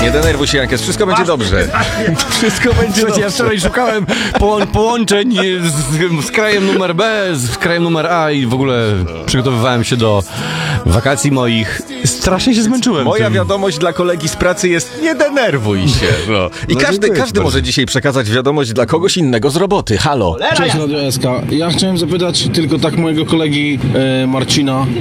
Nie denerwuj się, Jankes, wszystko będzie dobrze. Wszystko będzie dobrze. Ja wczoraj szukałem połączeń z krajem numer B, z krajem numer A i w ogóle przygotowywałem się do wakacji moich. Strasznie się zmęczyłem. Moja tym. wiadomość dla kolegi z pracy jest: nie denerwuj się. No. I każdy może dzisiaj przekazać wiadomość dla kogoś innego z roboty. Halo. Cześć Radio SK. Ja chciałem zapytać tylko tak mojego kolegi Marcina.